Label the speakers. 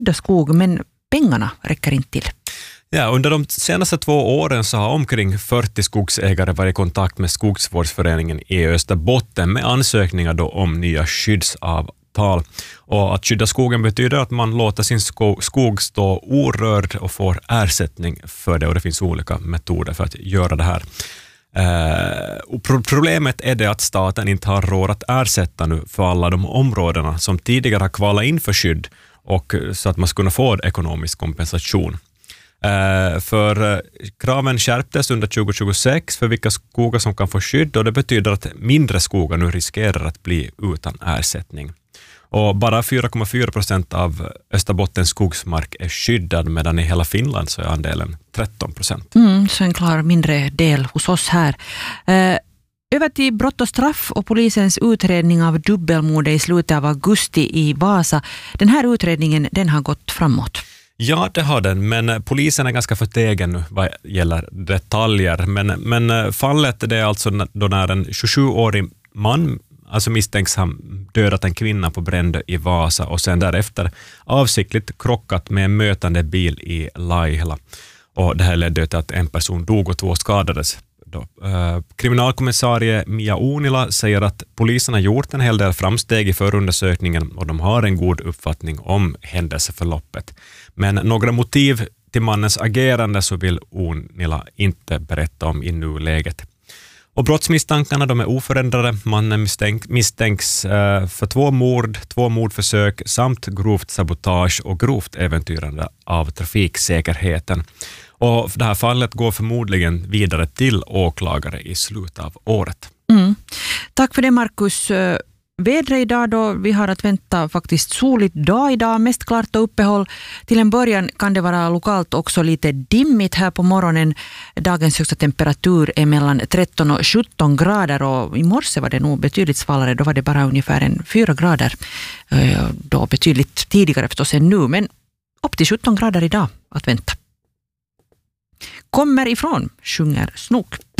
Speaker 1: skydda skog, men pengarna räcker inte till.
Speaker 2: Ja, under de senaste 2 åren så har omkring 40 skogsägare varit i kontakt med Skogsvårdsföreningen i Österbotten med ansökningar då om nya skyddsavtal. Och att skydda skogen betyder att man låter sin skog stå orörd och får ersättning för det, och det finns olika metoder för att göra det här. Och problemet är det att staten inte har råd att ersätta nu för alla de områdena som tidigare har kvalat in för skydd, och så att man ska kunna få ekonomisk kompensation. För kraven skärptes under 2026 för vilka skogar som kan få skydd, och det betyder att mindre skogar nu riskerar att bli utan ersättning. Och bara 4,4% av Österbottens skogsmark är skyddad, medan i hela Finland så är andelen 13%.
Speaker 1: Så en klar mindre del hos oss här. Över till brott och straff och polisens utredning av dubbelmorde i slutet av augusti i Vasa. Den här utredningen, den har gått framåt.
Speaker 2: Ja, det har den, men polisen är ganska förtegen nu vad gäller detaljer. Men fallet det är alltså då när en 27-årig man alltså misstänks ha dödat en kvinna på Brändö i Vasa och sen därefter avsiktligt krockat med en mötande bil i Laihla. Och det här ledde till att en person dog och 2 skadades. Kriminalkommissarie Mia Uunila säger att polisen har gjort en hel del framsteg i förundersökningen och de har en god uppfattning om händelseförloppet. Men några motiv till mannens agerande så vill Uunila inte berätta om i nuläget. Och brottsmisstankarna de är oförändrade. Mannen misstänks för 2 mord, 2 mordförsök samt grovt sabotage och grovt äventyrande av trafiksäkerheten. Och det här fallet går förmodligen vidare till åklagare i slutet av året.
Speaker 1: Tack för det, Markus. Vädret idag då, vi har att vänta faktiskt soligt dag idag, mest klart och uppehåll. Till en början kan det vara lokalt också lite dimmigt här på morgonen. Dagens högsta temperatur är mellan 13 och 17 grader och i morse var det nog betydligt svalare, då var det bara ungefär 4 grader. Då betydligt tidigare förstås än nu, men upp till 17 grader idag att vänta. Kommer ifrån, sjunger Snook.